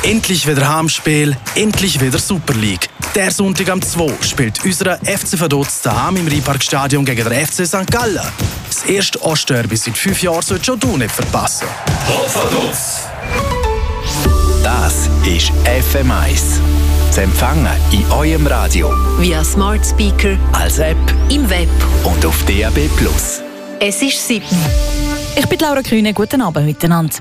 Endlich wieder Heimspiel, endlich wieder Super League. Der Sonntag am 2 spielt unser FC Vaduz daheim im Rheinparkstadion gegen den FC St. Gallen. Das erste Ostderby seit 5 Jahren solltest schon du nicht verpassen. Vaduz! Das ist FM1. Zu empfangen in eurem Radio. Via Smart Speaker, Als App im Web. und auf DAB+. Es ist 7. Ich bin Laura Kühne, guten Abend miteinander.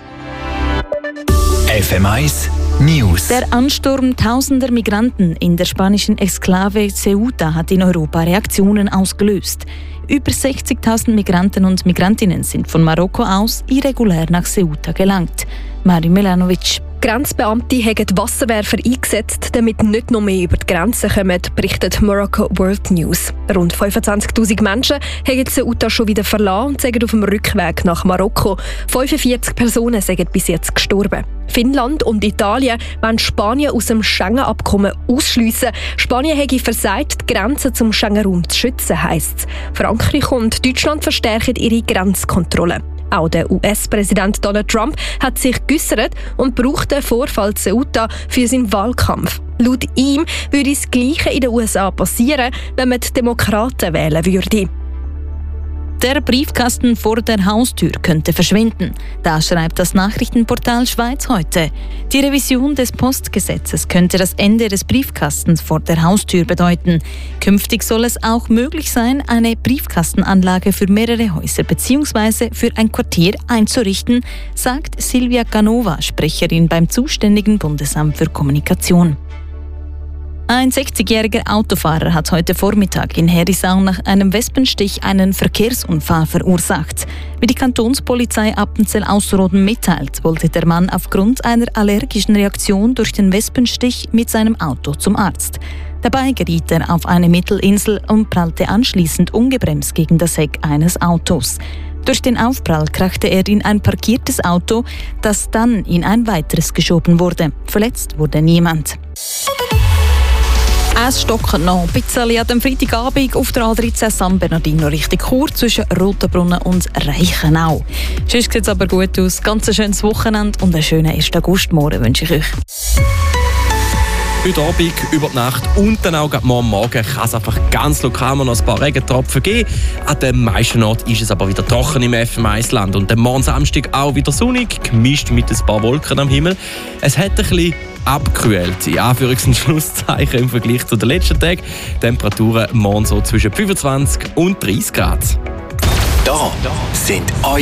FM1 News. Der Ansturm tausender Migranten in der spanischen Exklave Ceuta hat in Europa Reaktionen ausgelöst. Über 60.000 Migranten und Migrantinnen sind von Marokko aus irregulär nach Ceuta gelangt. Mari Milanovic. Grenzbeamte haben Wasserwerfer eingesetzt, damit nicht noch mehr über die Grenzen kommen, berichtet Morocco World News. Rund 25'000 Menschen haben Ceuta schon wieder verlassen und sind auf dem Rückweg nach Marokko. 45 Personen sind bis jetzt gestorben. Finnland und Italien wollen Spanien aus dem Schengen-Abkommen ausschliessen. Spanien hätte versagt, die Grenzen zum Schengen-Raum zu schützen, heisst es. Frankreich und Deutschland verstärken ihre Grenzkontrollen. Auch der US-Präsident Donald Trump hat sich geäussert und braucht den Vorfall Ceuta für seinen Wahlkampf. Laut ihm würde das Gleiche in den USA passieren, wenn man die Demokraten wählen würde. Der Briefkasten vor der Haustür könnte verschwinden. Das schreibt das Nachrichtenportal Schweiz heute. Die Revision des Postgesetzes könnte das Ende des Briefkastens vor der Haustür bedeuten. Künftig soll es auch möglich sein, eine Briefkastenanlage für mehrere Häuser bzw. für ein Quartier einzurichten, sagt Silvia Canova, Sprecherin beim zuständigen Bundesamt für Kommunikation. Ein 60-jähriger Autofahrer hat heute Vormittag in Herisau nach einem Wespenstich einen Verkehrsunfall verursacht. Wie die Kantonspolizei Appenzell-Ausserrhoden mitteilt, wollte der Mann aufgrund einer allergischen Reaktion durch den Wespenstich mit seinem Auto zum Arzt. Dabei geriet er auf eine Mittelinsel und prallte anschließend ungebremst gegen das Heck eines Autos. Durch den Aufprall krachte er in ein parkiertes Auto, das dann in ein weiteres geschoben wurde. Verletzt wurde niemand. Es stockt noch ein bisschen an dem Freitagabend auf der A13 San Bernardino Richtung Chur zwischen Rotenbrunnen und Reichenau. Sonst sieht es aber gut aus. Ganz ein schönes Wochenende und einen schönen 1. Augustmorgen wünsche ich euch. Heute Abend, über die Nacht und dann auch morgen Morgen kann es einfach ganz lokal noch ein paar Regentropfen geben. An den meisten Orten ist es aber wieder trocken im FM1-Land. Und dann morgen Samstag auch wieder sonnig, gemischt mit ein paar Wolken am Himmel. Es hat ein bisschen abgekühlt, in Anführungs- und Schlusszeichen im Vergleich zu den letzten Tagen. Temperaturen morgen so zwischen 25 und 30 Grad. Da sind eure